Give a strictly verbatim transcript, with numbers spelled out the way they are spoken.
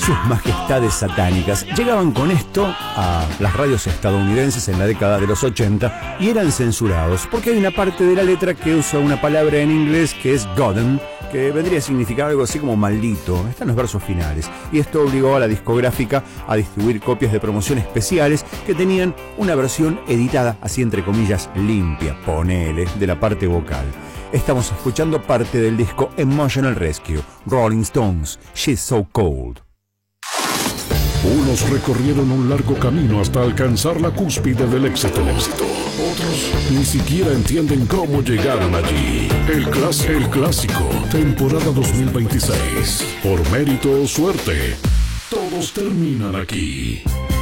sus majestades satánicas. Llegaban con esto a las radios estadounidenses en la década de los ochenta y eran censurados porque hay una parte de la letra que usa una palabra en inglés que es goddamn, que vendría a significar algo así como maldito. Están los versos finales. Y esto obligó a la discográfica a distribuir copias de promoción especiales que tenían una versión editada, así entre comillas, limpia, ponele, de la parte vocal. Estamos escuchando parte del disco Emotional Rescue, Rolling Stones, She's So Cold. Unos recorrieron un largo camino hasta alcanzar la cúspide del éxito. Otros ni siquiera entienden cómo llegaron allí. El, clas el clásico, temporada dos mil veintiséis. Por mérito o suerte, todos terminan aquí.